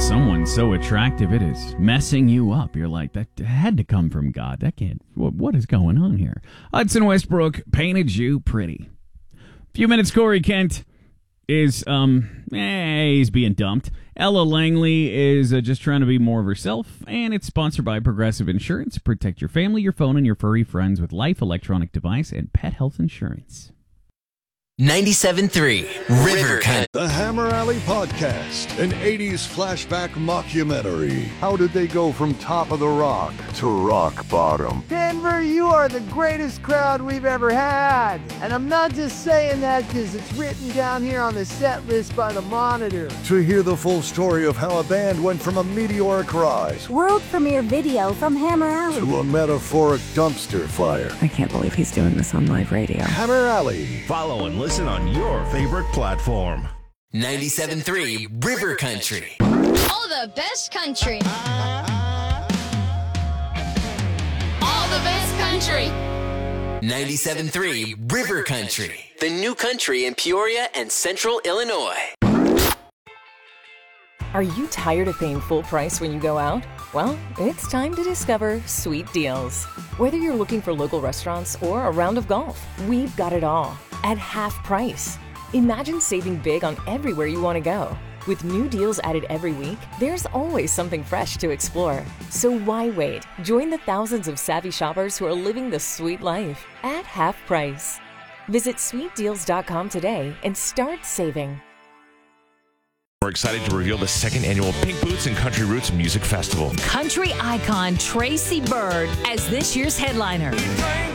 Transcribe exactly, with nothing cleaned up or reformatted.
someone so attractive it is messing you up. You're like, that had to come from God. That can't. What, what is going on here? Hudson Westbrook painted you pretty. Few minutes, Corey Kent is, um, eh, he's being dumped. Ella Langley is uh, just trying to be more of herself, and it's sponsored by Progressive Insurance. Protect your family, your phone, and your furry friends with Life Electronic Device and Pet Health Insurance. ninety-seven point three River Country. The Hammer Alley Podcast, an eighties flashback mockumentary. How did they go from top of the rock to rock bottom? Denver, you are the greatest crowd we've ever had. And I'm not just saying that because it's written down here on the set list by the Monitor. To hear the full story of how a band went from a meteoric rise World premiere video from Hammer Alley to a metaphoric dumpster fire. I can't believe he's doing this on live radio. Hammer Alley. Follow and listen on your favorite platform. ninety-seven point three River Country. All the best country. All the best country. ninety-seven point three River Country. The new country in Peoria and Central Illinois. Are you tired of paying full price when you go out? Well, it's time to discover Sweet Deals. Whether you're looking for local restaurants or a round of golf, we've got it all at half price. Imagine saving big on everywhere you want to go. With new deals added every week, there's always something fresh to explore. So why wait? Join the thousands of savvy shoppers who are living the sweet life at half price. Visit sweet deals dot com today and start saving. We're excited to reveal the second annual Pink Boots and Country Roots Music Festival. Country icon Tracy Byrd as this year's headliner.